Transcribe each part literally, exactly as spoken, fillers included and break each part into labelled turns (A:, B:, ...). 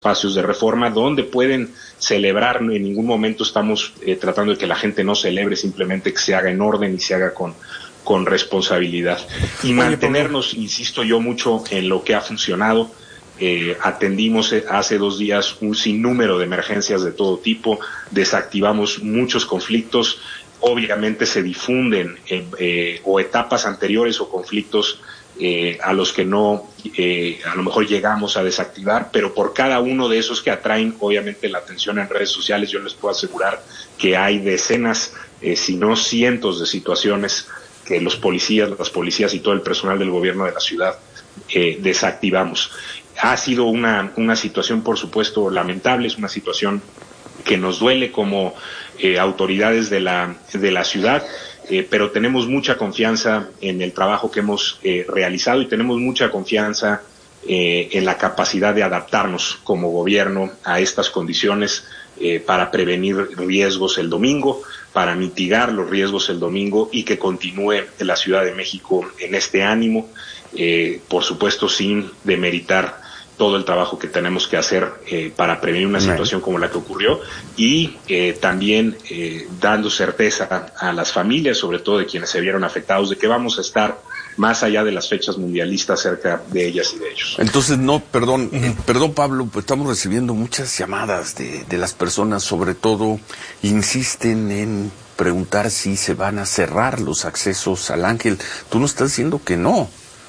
A: espacios de Reforma donde pueden celebrar. En ningún momento estamos eh, tratando de que la gente no celebre, simplemente que se haga en orden y se haga con, con responsabilidad. Y mantenernos, insisto yo, mucho en lo que ha funcionado. Eh, atendimos hace dos días un sinnúmero de emergencias de todo tipo, desactivamos muchos conflictos. Obviamente se difunden eh, eh, o etapas anteriores o conflictos Eh, a los que no, eh, a lo mejor llegamos a desactivar, pero por cada uno de esos que atraen, obviamente, la atención en redes sociales, yo les puedo asegurar que hay decenas, eh, si no cientos de situaciones que los policías, las policías y todo el personal del gobierno de la ciudad eh, desactivamos. Ha sido una, una situación, por supuesto, lamentable, es una situación que nos duele como eh, autoridades de la, de la ciudad. Eh, pero tenemos mucha confianza en el trabajo que hemos eh, realizado y tenemos mucha confianza eh, en la capacidad de adaptarnos como gobierno a estas condiciones eh, para prevenir riesgos el domingo, para mitigar los riesgos el domingo y que continúe la Ciudad de México en este ánimo, eh, por supuesto sin demeritar todo el trabajo que tenemos que hacer eh, para prevenir una situación como la que ocurrió y eh, también eh, dando certeza a las familias, sobre todo de quienes se vieron afectados, de que vamos a estar más allá de las fechas mundialistas cerca de ellas y de ellos.
B: Entonces, no, perdón, uh-huh. eh, perdón Pablo, pues estamos recibiendo muchas llamadas de, de las personas, sobre todo insisten en preguntar si se van a cerrar los accesos al Ángel. Tú nos estás diciendo que no.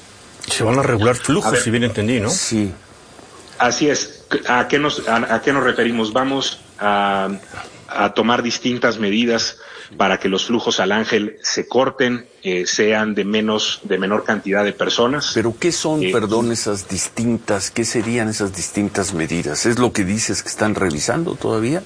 C: Se van a regular flujos, a ver, si bien entendí, ¿no?
B: Sí.
A: Así es. ¿A qué nos, a, a qué nos referimos? Vamos a, a tomar distintas medidas para que los flujos al Ángel se corten, eh, sean de menos, de menor cantidad de personas.
B: ¿Pero qué son,
A: eh,
B: perdón, esas distintas, qué serían esas distintas medidas? ¿Es lo que dices que están revisando todavía?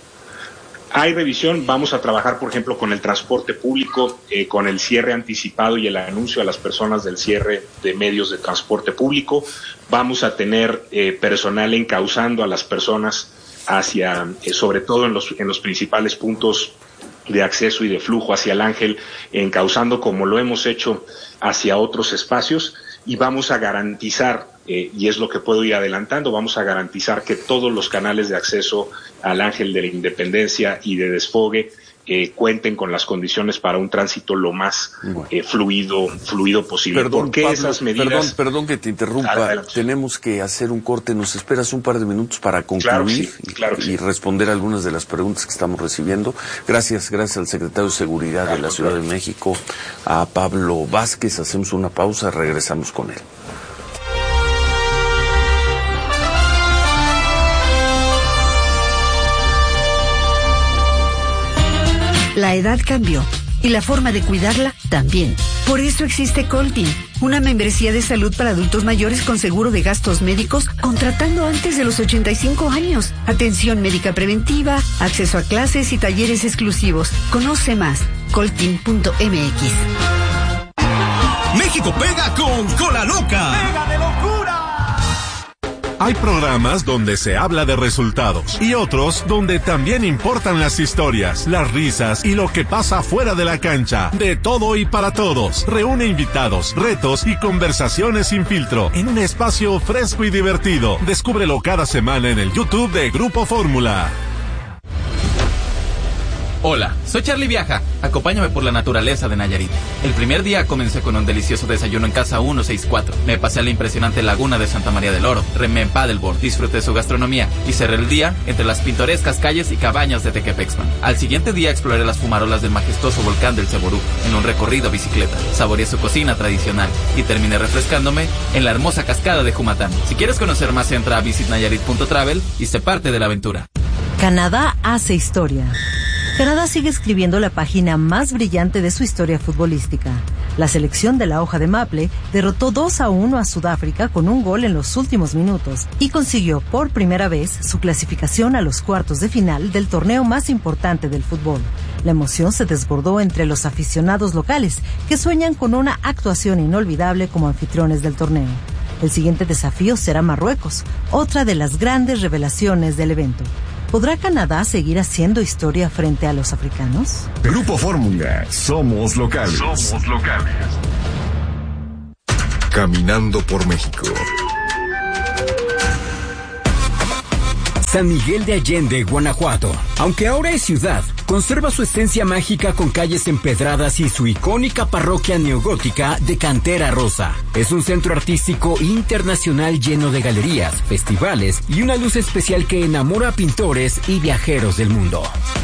A: Hay revisión, vamos a trabajar, por ejemplo, con el transporte público, eh, con el cierre anticipado y el anuncio a las personas del cierre de medios de transporte público. Vamos a tener eh, personal encauzando a las personas hacia, eh, sobre todo en los, en los principales puntos de acceso y de flujo hacia el Ángel, encauzando como lo hemos hecho hacia otros espacios, y vamos a garantizar, eh, y es lo que puedo ir adelantando, vamos a garantizar que todos los canales de acceso al Ángel de la Independencia y de desfogue eh, cuenten con las condiciones para un tránsito lo más bueno. eh, fluido fluido posible.
B: Perdón,
A: ¿Por qué
B: Pablo,
A: esas medidas?
B: Perdón, perdón que te interrumpa. Adelante. Tenemos que hacer un corte. ¿Nos esperas un par de minutos para concluir
A: claro sí, claro
B: y,
A: sí.
B: y responder algunas de las preguntas que estamos recibiendo? Gracias, gracias al secretario de Seguridad claro, de la Ciudad claro. de México, a Pablo Vázquez. Hacemos una pausa, regresamos con él.
D: La edad cambió y la forma de cuidarla también. Por eso existe Coltin, una membresía de salud para adultos mayores con seguro de gastos médicos contratando antes de los ochenta y cinco años. Atención médica preventiva, acceso a clases y talleres exclusivos. Conoce más, coltin punto m x.
E: México pega con Cola Loca. ¡Pega de locura! Hay programas donde se habla de resultados y otros donde también importan las historias, las risas y lo que pasa fuera de la cancha. De todo y para todos. Reúne invitados, retos y conversaciones sin filtro en un espacio fresco y divertido. Descúbrelo cada semana en el YouTube de Grupo Fórmula.
F: Hola, soy Charlie Viaja. Acompáñame por la naturaleza de Nayarit. El primer día comencé con un delicioso desayuno en Casa ciento sesenta y cuatro. Me pasé a la impresionante laguna de Santa María del Oro. Remé en paddleboard, disfruté su gastronomía y cerré el día entre las pintorescas calles y cabañas de Tequepexman. Al siguiente día exploré las fumarolas del majestuoso volcán del Ceború en un recorrido a bicicleta. Saboreé su cocina tradicional y terminé refrescándome en la hermosa cascada de Jumatán. Si quieres conocer más, entra a visit nayarit punto travel y sé parte de la aventura.
G: Canadá hace historia. Canadá sigue escribiendo la página más brillante de su historia futbolística. La selección de la hoja de maple derrotó dos a uno a Sudáfrica con un gol en los últimos minutos y consiguió por primera vez su clasificación a los cuartos de final del torneo más importante del fútbol. La emoción se desbordó entre los aficionados locales que sueñan con una actuación inolvidable como anfitriones del torneo. El siguiente desafío será Marruecos, otra de las grandes revelaciones del evento. ¿Podrá Canadá seguir haciendo historia frente a los africanos?
H: Grupo Fórmula, somos locales.
E: Somos locales.
H: Caminando por México.
I: San Miguel de Allende, Guanajuato. Aunque ahora es ciudad, conserva su esencia mágica con calles empedradas y su icónica parroquia neogótica de cantera rosa. Es un centro artístico internacional lleno de galerías, festivales y una luz especial que enamora a pintores y viajeros del mundo.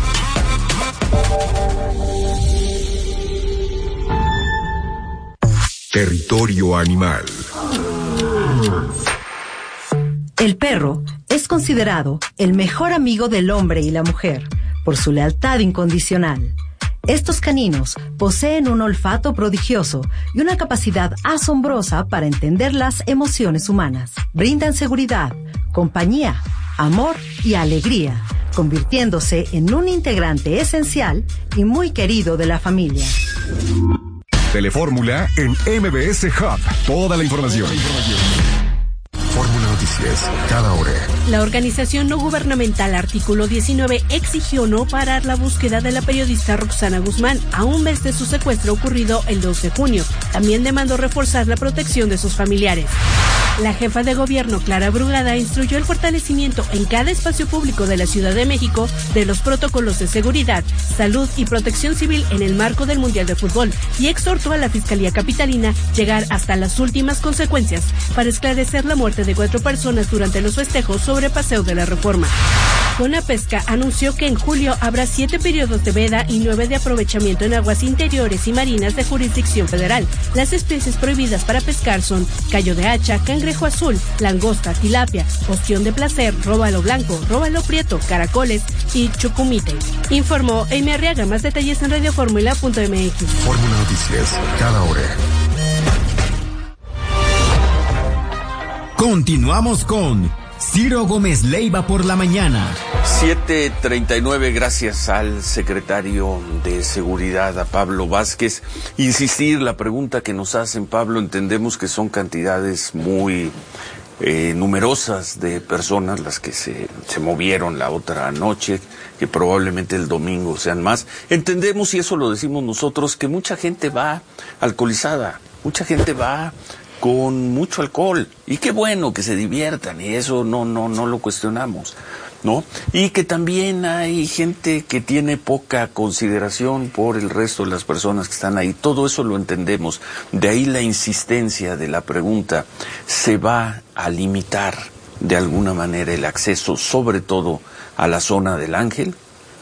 H: Territorio animal.
G: El perro es considerado el mejor amigo del hombre y la mujer por su lealtad incondicional. Estos caninos poseen un olfato prodigioso y una capacidad asombrosa para entender las emociones humanas. Brindan seguridad, compañía, amor y alegría, convirtiéndose en un integrante esencial y muy querido de la familia.
H: Telefórmula en M B S Hub. Toda la información. Fórmula Noticias, cada hora.
J: La organización no gubernamental Artículo diecinueve exigió no parar la búsqueda de la periodista Roxana Guzmán a un mes de su secuestro ocurrido el dos de junio. También demandó reforzar la protección de sus familiares. La jefa de gobierno, Clara Brugada, instruyó el fortalecimiento en cada espacio público de la Ciudad de México de los protocolos de seguridad, salud y protección civil en el marco del Mundial de Fútbol y exhortó a la Fiscalía Capitalina llegar hasta las últimas consecuencias para esclarecer la muerte de cuatro personas durante los festejos sobre Paseo de la Reforma. Conapesca anunció que en julio habrá siete periodos de veda y nueve de aprovechamiento en aguas interiores y marinas de jurisdicción federal. Las especies prohibidas para pescar son callo de hacha, cangrejo azul, langosta, tilapia, ostión de placer, róbalo blanco, róbalo prieto, caracoles y chucumite. Informó Amy Arriaga. Más detalles en radioformula punto m x.
H: Fórmula Noticias, cada hora.
I: Continuamos con Ciro Gómez Leiva por la mañana.
B: siete treinta y nueve, gracias al secretario de Seguridad, a Pablo Vázquez. Insistir, la pregunta que nos hacen, Pablo, entendemos que son cantidades muy eh, numerosas de personas las que se, se movieron la otra noche, que probablemente el domingo sean más. Entendemos, y eso lo decimos nosotros, que mucha gente va alcoholizada, mucha gente va con mucho alcohol, y qué bueno que se diviertan, y eso no no no lo cuestionamos, ¿no? Y que también hay gente que tiene poca consideración por el resto de las personas que están ahí. Todo eso lo entendemos. De ahí la insistencia de la pregunta: ¿se va a limitar de alguna manera el acceso, sobre todo a la zona del Ángel?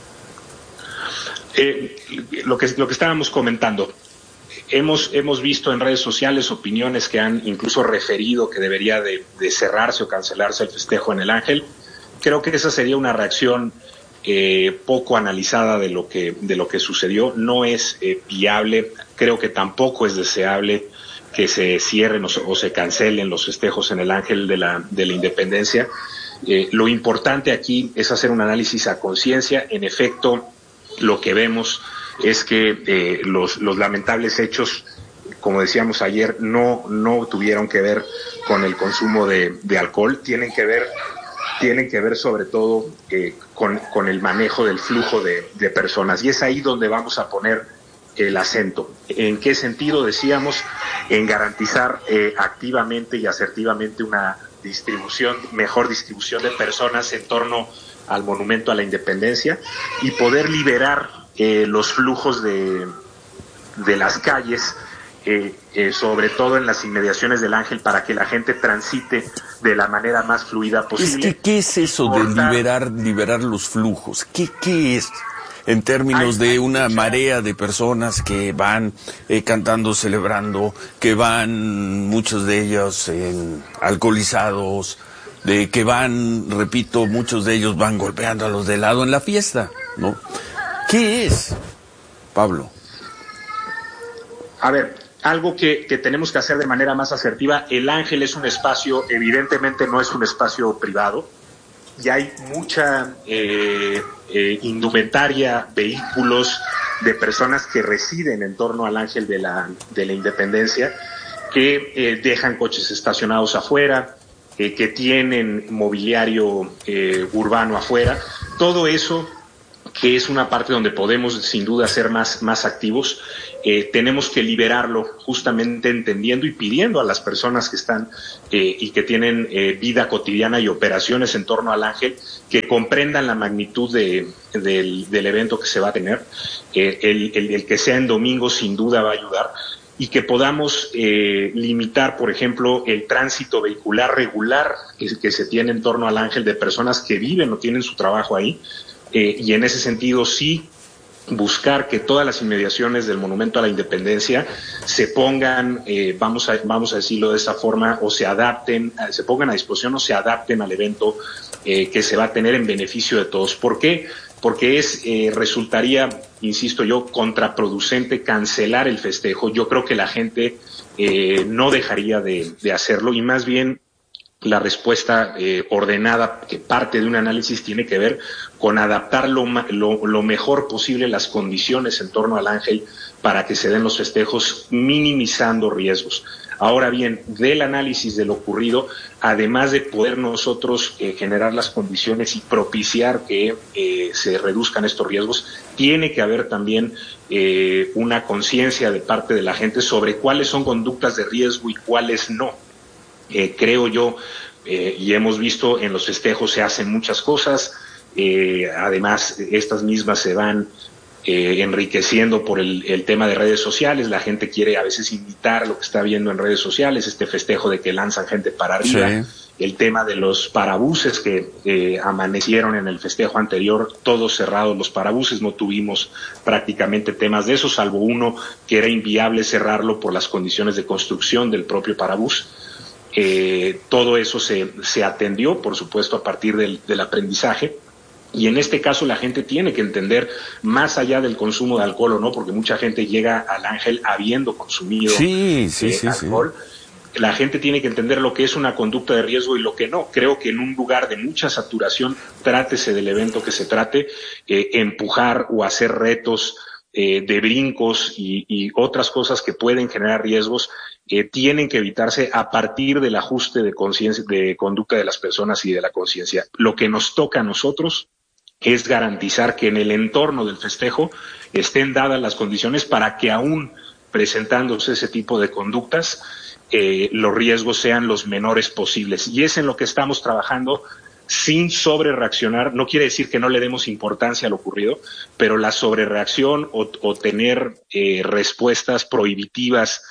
A: Eh, lo que lo que estábamos comentando. Hemos, hemos visto en redes sociales opiniones que han incluso referido que debería de, de cerrarse o cancelarse el festejo en el Ángel. Creo que esa sería una reacción eh, poco analizada de lo que, de lo que sucedió. No es eh, viable, creo que tampoco es deseable que se cierren o se, o se cancelen los festejos en el Ángel de la, de la Independencia. Eh, lo importante aquí es hacer un análisis a conciencia. En efecto, lo que vemos es que eh, los, los lamentables hechos, como decíamos ayer, no, no tuvieron que ver con el consumo de, de alcohol, tienen que ver, tienen que ver sobre todo eh, con, con el manejo del flujo de, de personas. Y es ahí donde vamos a poner el acento. ¿En qué sentido? Decíamos, en garantizar eh, activamente y asertivamente una distribución, mejor distribución de personas en torno al Monumento a la Independencia y poder liberar Eh, los flujos de, de las calles, eh, eh, sobre todo en las inmediaciones del Ángel, para que la gente transite de la manera más fluida posible.
B: Es que, ¿qué es eso de liberar, liberar los flujos? ¿Qué, qué es? En términos de una marea de personas que van eh, cantando, celebrando, que van, muchos de ellos en, alcoholizados, de que van, repito, muchos de ellos van golpeando a los de lado en la fiesta, ¿no? ¿Qué es, Pablo?
A: A ver, algo que, que tenemos que hacer de manera más asertiva. El Ángel es un espacio, evidentemente no es un espacio privado, y hay mucha eh, eh, indumentaria, vehículos de personas que residen en torno al Ángel de la, de la Independencia, que eh, dejan coches estacionados afuera, eh, que tienen mobiliario eh, urbano afuera. Todo eso, que es una parte donde podemos sin duda ser más, más activos, eh, tenemos que liberarlo justamente entendiendo y pidiendo a las personas que están eh, y que tienen eh, vida cotidiana y operaciones en torno al Ángel que comprendan la magnitud de, del, del evento que se va a tener. Eh, el, el, el que sea en domingo sin duda va a ayudar, y que podamos eh, limitar, por ejemplo, el tránsito vehicular regular que, que se tiene en torno al Ángel de personas que viven o tienen su trabajo ahí, eh, y en ese sentido sí buscar que todas las inmediaciones del Monumento a la Independencia se pongan, eh, vamos a vamos a decirlo de esa forma, o se adapten, se pongan a disposición o se adapten al evento eh, que se va a tener en beneficio de todos. ¿Por qué? Porque es eh, resultaría, insisto yo, contraproducente cancelar el festejo. Yo creo que la gente eh, no dejaría de, de hacerlo, y más bien la respuesta eh, ordenada, que parte de un análisis, tiene que ver con adaptar lo, lo, lo mejor posible las condiciones en torno al Ángel para que se den los festejos, minimizando riesgos. Ahora bien, del análisis de lo ocurrido, además de poder nosotros eh, generar las condiciones y propiciar que eh, se reduzcan estos riesgos, tiene que haber también eh, una conciencia de parte de la gente sobre cuáles son conductas de riesgo y cuáles no. Eh, creo yo, eh, y hemos visto en los festejos se hacen muchas cosas, eh, además estas mismas se van eh, enriqueciendo por el, el tema de redes sociales. La gente quiere a veces imitar lo que está viendo en redes sociales, este festejo de que lanzan gente para arriba, sí. El tema de los parabuses que eh, amanecieron en el festejo anterior, todos cerrados los parabuses, no tuvimos prácticamente temas de eso, salvo uno que era inviable cerrarlo por las condiciones de construcción del propio parabús. Eh, todo eso se, se atendió, por supuesto, a partir del, del aprendizaje. Y en este caso la gente tiene que entender, más allá del consumo de alcohol o no, porque mucha gente llega al Ángel habiendo consumido
B: sí, sí,
A: eh,
B: sí,
A: alcohol. Sí. La gente tiene que entender lo que es una conducta de riesgo y lo que no. Creo que en un lugar de mucha saturación, trátese del evento que se trate, eh, empujar o hacer retos eh, de brincos y, y otras cosas que pueden generar riesgos, eh, tienen que evitarse a partir del ajuste de conciencia, de conducta de las personas y de la conciencia. Lo que nos toca a nosotros es garantizar que en el entorno del festejo estén dadas las condiciones para que, aún presentándose ese tipo de conductas, eh, los riesgos sean los menores posibles. Y es en lo que estamos trabajando, sin sobrereaccionar. No quiere decir que no le demos importancia a lo ocurrido, pero la sobrereacción o, o tener eh, respuestas prohibitivas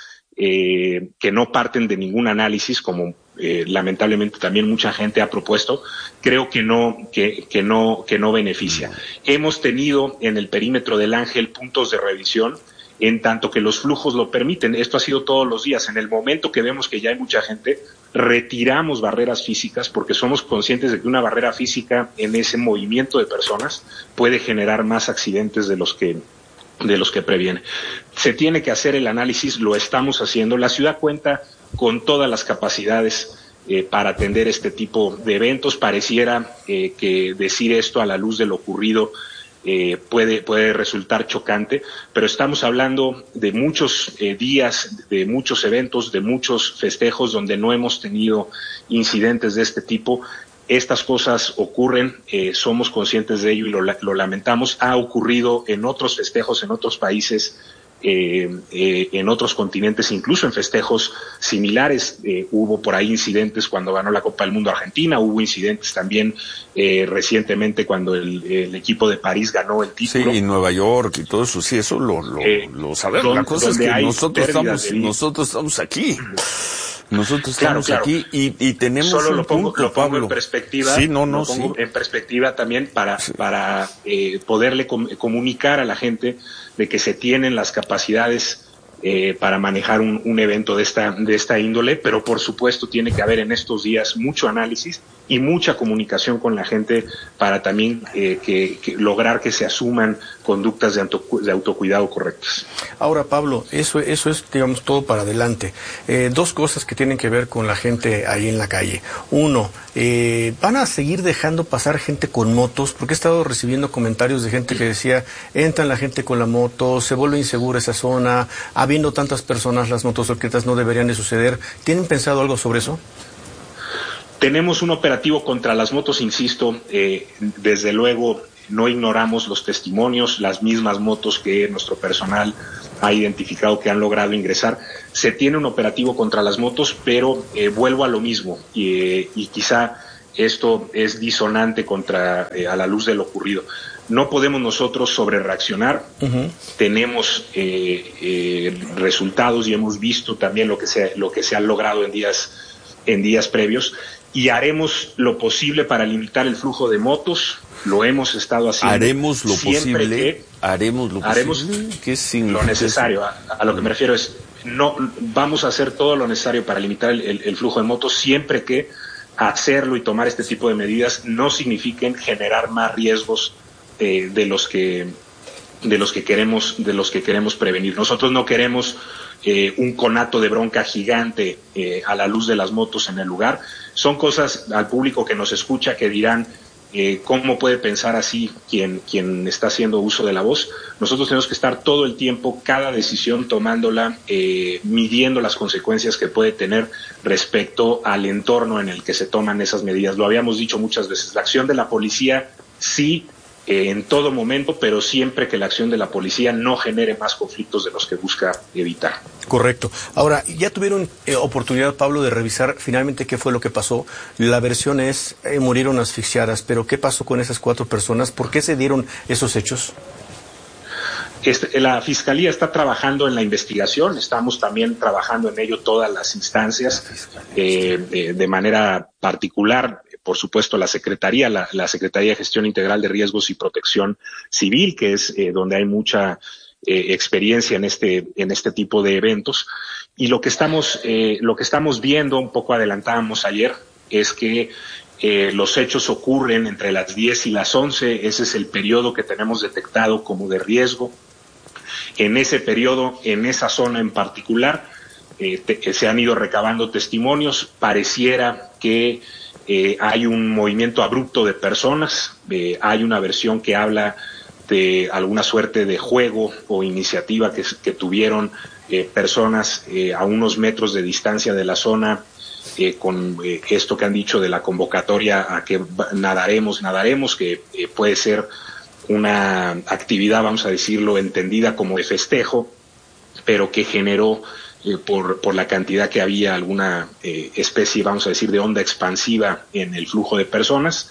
A: eh, que no parten de ningún análisis, como eh, lamentablemente también mucha gente ha propuesto, creo que no, que, que no, que no beneficia. Hemos tenido en el perímetro del Ángel puntos de revisión, en tanto que los flujos lo permiten. Esto ha sido todos los días. En el momento que vemos que ya hay mucha gente, retiramos barreras físicas, porque somos conscientes de que una barrera física en ese movimiento de personas puede generar más accidentes de los que de los que previene. Se tiene que hacer el análisis, lo estamos haciendo. La ciudad cuenta con todas las capacidades eh, para atender este tipo de eventos. Pareciera eh, que decir esto a la luz de lo ocurrido Eh, puede puede resultar chocante, pero estamos hablando de muchos eh, días, de muchos eventos, de muchos festejos donde no hemos tenido incidentes de este tipo. Estas cosas ocurren, eh, somos conscientes de ello y lo, lo lamentamos. Ha ocurrido en otros festejos, en otros países, eh, eh, en otros continentes, incluso en festejos similares. Eh, hubo por ahí incidentes cuando ganó la Copa del Mundo Argentina, hubo incidentes también eh, recientemente cuando el, el equipo de París ganó el título.
B: Sí, y Nueva York y todo eso, sí, eso lo, lo, eh, lo sabemos. Don, la cosa es que nosotros estamos, nosotros estamos aquí. Nosotros estamos claro, claro. aquí y, y tenemos
A: Solo
B: un
A: lo pongo,
B: punto,
A: lo pongo
B: Pablo.
A: en perspectiva.
B: Sí, no, no,
A: lo pongo
B: sí.
A: en perspectiva también para,
B: sí.
A: para eh, poderle com comunicar a la gente de que se tienen las capacidades eh, para manejar un, un evento de esta, de esta índole, pero por supuesto tiene que haber en estos días mucho análisis y mucha comunicación con la gente para también eh, que, que lograr que se asuman conductas de, auto, de autocuidado correctas.
C: Ahora, Pablo, eso, eso es, digamos, todo para adelante. Eh, dos cosas que tienen que ver con la gente ahí en la calle. Uno, eh, ¿van a seguir dejando pasar gente con motos? Porque he estado recibiendo comentarios de gente que decía, entran la gente con la moto, se vuelve insegura esa zona, habiendo tantas personas, las motocicletas no deberían de suceder. ¿Tienen pensado algo sobre eso?
A: Tenemos un operativo contra las motos, insisto, eh, desde luego no ignoramos los testimonios, las mismas motos que nuestro personal ha identificado que han logrado ingresar. Se tiene un operativo contra las motos, pero eh, vuelvo a lo mismo, y, eh, y quizá esto es disonante contra eh, a la luz de lo ocurrido. No podemos nosotros sobrereaccionar. Uh-huh. Tenemos eh, eh, resultados y hemos visto también lo que se lo que se ha logrado en días en días previos, y haremos lo posible para limitar el flujo de motos. Lo hemos estado haciendo.
B: Haremos lo
A: siempre
B: posible.
A: Que
B: haremos lo
A: haremos
B: posible. ¿Qué
A: lo necesario. A, a lo que me refiero es no vamos a hacer todo lo necesario para limitar el, el, el flujo de motos, siempre que hacerlo y tomar este tipo de medidas no signifiquen generar más riesgos eh, de los que de los que queremos de los que queremos prevenir. Nosotros no queremos eh, un conato de bronca gigante eh, a la luz de las motos en el lugar. Son cosas al público que nos escucha que dirán eh, cómo puede pensar así quien quien está haciendo uso de la voz. Nosotros tenemos que estar todo el tiempo, cada decisión tomándola, eh, midiendo las consecuencias que puede tener respecto al entorno en el que se toman esas medidas. Lo habíamos dicho muchas veces, la acción de la policía sí, eh, en todo momento, pero siempre que la acción de la policía no genere más conflictos de los que busca evitar.
C: Correcto. Ahora, ya tuvieron eh, oportunidad, Pablo, de revisar finalmente qué fue lo que pasó. La versión es, eh, murieron asfixiadas, pero ¿qué pasó con esas cuatro personas? ¿Por qué se dieron esos hechos?
A: Este, la Fiscalía está trabajando en la investigación, estamos también trabajando en ello todas las instancias, eh, de, de manera particular, por supuesto, la Secretaría, la, la Secretaría de Gestión Integral de Riesgos y Protección Civil, que es eh, donde hay mucha eh, experiencia en este en este tipo de eventos. Y lo que estamos eh, lo que estamos viendo, un poco adelantábamos ayer, es que Eh, los hechos ocurren entre las diez y las once, ese es el periodo que tenemos detectado como de riesgo. En ese periodo, en esa zona en particular, eh, te, se han ido recabando testimonios, pareciera que eh, hay un movimiento abrupto de personas, eh, hay una versión que habla de alguna suerte de juego o iniciativa que, que tuvieron eh, personas eh, a unos metros de distancia de la zona, Eh, con eh, esto que han dicho de la convocatoria a que nadaremos, nadaremos, que eh, puede ser una actividad, vamos a decirlo, entendida como de festejo, pero que generó eh, por, por la cantidad que había alguna eh, especie, vamos a decir, de onda expansiva en el flujo de personas.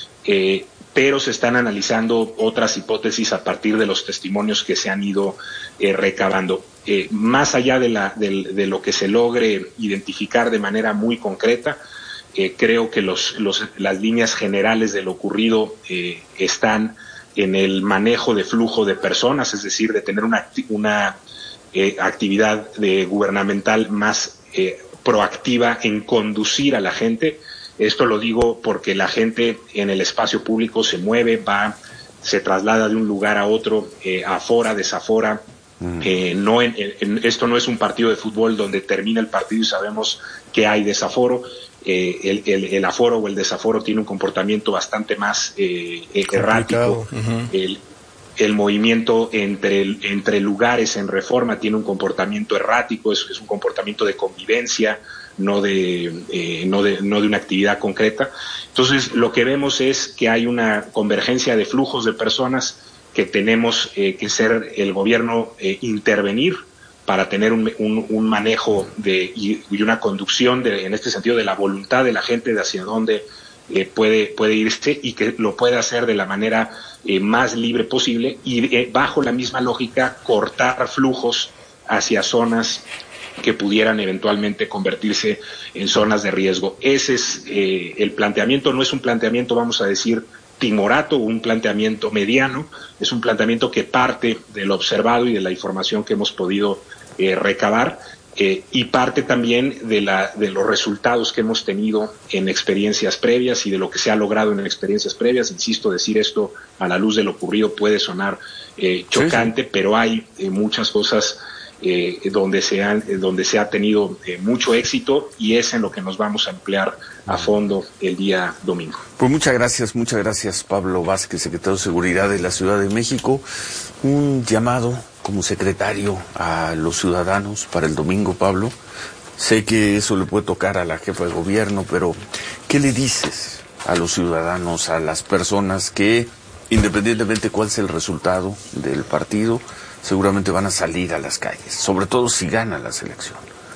A: Eh, pero se están analizando otras hipótesis a partir de los testimonios que se han ido eh, recabando. Eh, más allá de, la, de, de lo que se logre identificar de manera muy concreta, eh, creo que los, los, las líneas generales de lo ocurrido eh, están en el manejo de flujo de personas, es decir, de tener una, una eh, actividad de gubernamental más eh, proactiva en conducir a la gente. Esto lo digo porque la gente en el espacio público se mueve, va, se traslada de un lugar a otro, eh, afora, desafora. Mm. Eh, no en, en, esto no es un partido de fútbol donde termina el partido y sabemos que hay desaforo. Eh, el, el, el aforo o el desaforo tiene un comportamiento bastante más eh, errático. Uh-huh. El, el movimiento entre, entre lugares en Reforma tiene un comportamiento errático, es, es un comportamiento de convivencia, no de, eh, no de no de una actividad concreta. Entonces, lo que vemos es que hay una convergencia de flujos de personas que tenemos eh, que ser el gobierno eh, intervenir para tener un, un, un manejo de y, y una conducción de, en este sentido, de la voluntad de la gente de hacia dónde eh, puede puede irse, y que lo puede hacer de la manera eh, más libre posible, y eh, bajo la misma lógica cortar flujos hacia zonas que pudieran eventualmente convertirse en zonas de riesgo. Ese es eh, el planteamiento. No es un planteamiento, vamos a decir, timorato, un planteamiento mediano, es un planteamiento que parte de lo observado y de la información que hemos podido eh, recabar, eh, y parte también de, la, de los resultados que hemos tenido en experiencias previas y de lo que se ha logrado en experiencias previas. Insisto, decir esto a la luz de lo ocurrido puede sonar eh, chocante, sí, sí. pero hay eh, muchas cosas Eh, donde se han, eh, donde se ha tenido eh, mucho éxito, y es en lo que nos vamos a emplear a fondo el día domingo.
B: Pues muchas gracias, muchas gracias, Pablo Vázquez, secretario de Seguridad de la Ciudad de México. Un llamado como secretario a los ciudadanos para el domingo, Pablo. Sé que eso le puede tocar a la jefa de gobierno, pero ¿qué le dices a los ciudadanos, a las personas que independientemente cuál sea el resultado del partido, seguramente van a salir a las calles, sobre todo si gana la selección.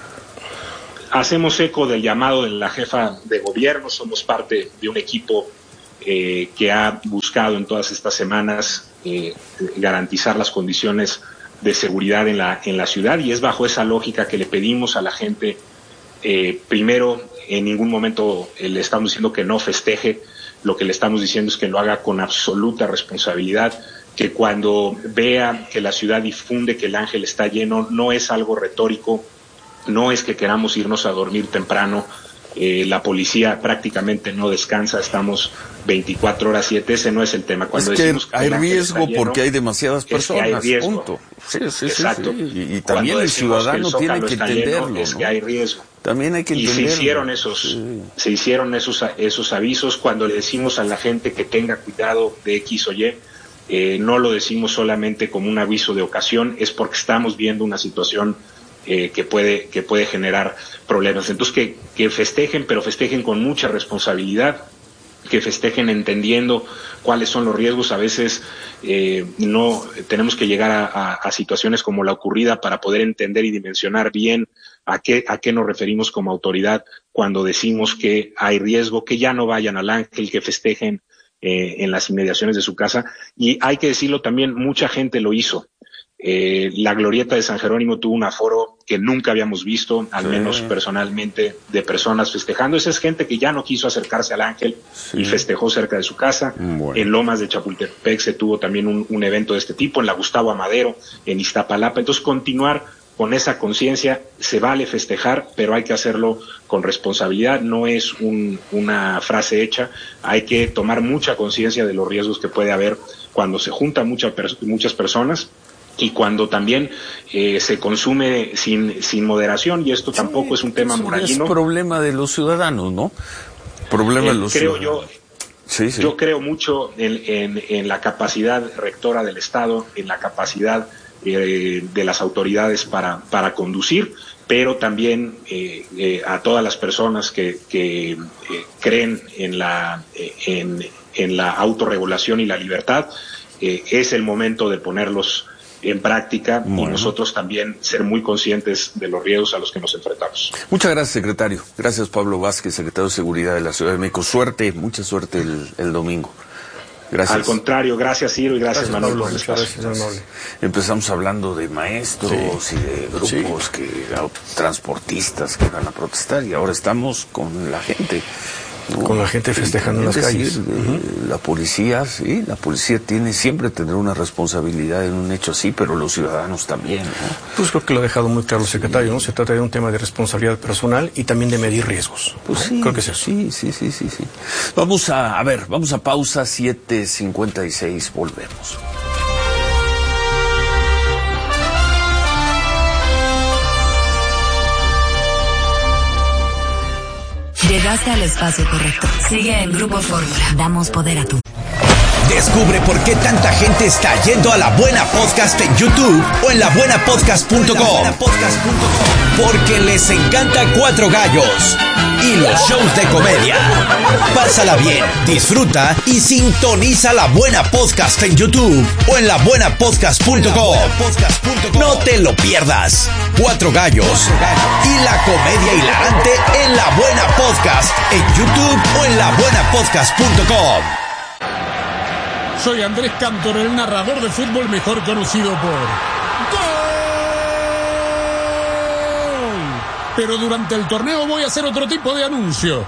A: Hacemos eco del llamado de la jefa de gobierno, somos parte de un equipo eh, que ha buscado en todas estas semanas eh, garantizar las condiciones de seguridad en la, en la ciudad, y es bajo esa lógica que le pedimos a la gente, eh, primero, en ningún momento le estamos diciendo que no festeje, lo que le estamos diciendo es que lo haga con absoluta responsabilidad, que cuando vea que la ciudad difunde que el Ángel está lleno, no es algo retórico, no es que queramos irnos a dormir temprano, eh, la policía prácticamente no descansa, estamos veinticuatro horas siete, ese no es el tema. Cuando
B: es que
A: decimos que
B: hay
A: el Ángel
B: riesgo
A: está lleno,
B: porque hay demasiadas personas,
A: es que hay riesgo.
B: Punto. Sí, sí,
A: Exacto.
B: sí, sí. Y, y también el ciudadano
A: que el
B: tiene que entenderlo,
A: lleno, es
B: ¿no?
A: que hay riesgo.
B: También hay que
A: y
B: entenderlo.
A: se hicieron esos, sí. se hicieron esos, esos avisos cuando le decimos a la gente que tenga cuidado de X o Y. Eh, no lo decimos solamente como un aviso de ocasión, es porque estamos viendo una situación eh, que puede que puede generar problemas. Entonces que, que festejen, pero festejen con mucha responsabilidad, que festejen entendiendo cuáles son los riesgos. A veces eh, no tenemos que llegar a, a, a situaciones como la ocurrida para poder entender y dimensionar bien a qué a qué nos referimos como autoridad cuando decimos que hay riesgo, que ya no vayan al Ángel, que festejen Eh, en las inmediaciones de su casa. Y hay que decirlo también, mucha gente lo hizo. Eh, la glorieta de San Jerónimo tuvo un aforo que nunca habíamos visto, al sí. menos personalmente, de personas festejando. Esa es gente que ya no quiso acercarse al Ángel sí. y festejó cerca de su casa. Bueno. En Lomas de Chapultepec se tuvo también un, un evento de este tipo, en la Gustavo Amadero, en Iztapalapa. Entonces, continuar con esa conciencia, se vale festejar, pero hay que hacerlo con responsabilidad, no es un, una frase hecha, hay que tomar mucha conciencia de los riesgos que puede haber cuando se juntan mucha, muchas personas y cuando también eh, se consume sin, sin moderación, y esto sí, tampoco es un tema moralino.
B: Es problema de los ciudadanos, ¿no? Problema eh, de los
A: creo
B: ciudadanos.
A: yo.
B: Sí, sí.
A: Yo creo mucho en, en, en la capacidad rectora del Estado, en la capacidad Eh, de las autoridades para para conducir, pero también eh, eh, a todas las personas que, que eh, creen en la eh, en, en la autorregulación y la libertad, eh, es el momento de ponerlos en práctica bueno. y nosotros también ser muy conscientes de los riesgos a los que nos enfrentamos.
B: Muchas gracias, secretario. Gracias, Pablo Vázquez, secretario de Seguridad de la Ciudad de México. Suerte, mucha suerte el, el domingo. Gracias.
A: Al contrario, gracias Ciro y gracias, gracias Manuel.
B: Pablo, muchas gracias, Manuel. Empezamos hablando de maestros sí. y de grupos, sí. que transportistas que van a protestar, y ahora estamos con la gente. ¿no?
C: Con la gente festejando en las calles.
B: Decir, uh-huh. La policía, sí, la policía tiene siempre tener una responsabilidad en un hecho así, pero los ciudadanos también, ¿no?
C: Pues creo que lo ha dejado muy claro el secretario, sí. ¿no? Se trata de un tema de responsabilidad personal y también de medir riesgos.
B: Pues
C: ¿no?
B: sí,
C: creo que es eso.
B: Sí, sí, sí, sí, sí. Vamos a, a ver, vamos a pausa, siete cincuenta y seis, volvemos.
K: Llegaste al espacio correcto. Sigue en Grupo Fórmula. Damos poder a tu.
L: Descubre por qué tanta gente está yendo a La Buena Podcast en YouTube o en la buena podcast punto com. Porque les encanta Cuatro Gallos y los shows de comedia. Pásala bien, disfruta y sintoniza La Buena Podcast en YouTube o en la buena podcast punto com. No te lo pierdas. Cuatro Gallos y la comedia hilarante en La Buena Podcast en YouTube o en la buena podcast punto com.
M: Soy Andrés Cantor, el narrador de fútbol mejor conocido por ¡Gol! Pero durante el torneo voy a hacer otro tipo de anuncio.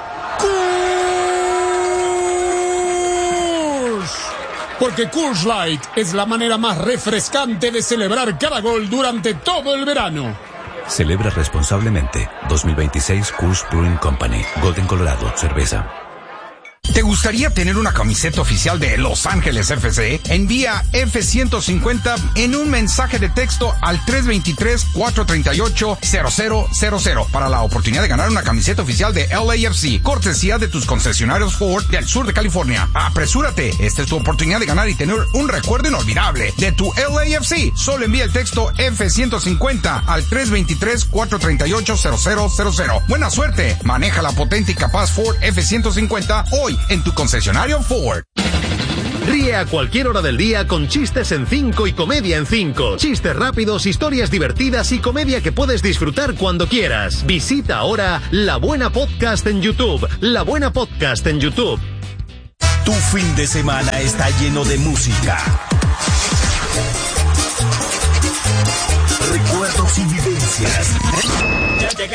M: ¡Coors! Porque Coors Light es la manera más refrescante de celebrar cada gol durante todo el verano.
N: Celebra responsablemente. dos mil veintiséis Coors Brewing Company. Golden, Colorado. Cerveza.
O: ¿Te gustaría tener una camiseta oficial de Los Ángeles F C? Envía F ciento cincuenta en un mensaje de texto al tres dos tres, cuatro tres ocho, cero cero cero cero para la oportunidad de ganar una camiseta oficial de L A F C, cortesía de tus concesionarios Ford del sur de California. ¡Apresúrate! Esta es tu oportunidad de ganar y tener un recuerdo inolvidable de tu L A F C. Solo envía el texto F ciento cincuenta al tres dos tres, cuatro tres ocho, cero cero cero cero. ¡Buena suerte! Maneja la potente y capaz Ford F ciento cincuenta hoy en tu concesionario Ford.
P: Ríe a cualquier hora del día con chistes en cinco y comedia en cinco. Chistes rápidos, historias divertidas y comedia que puedes disfrutar cuando quieras. Visita ahora La Buena Podcast en YouTube. La Buena Podcast en YouTube.
L: Tu fin de semana está lleno de música, recuerdos y vivencias.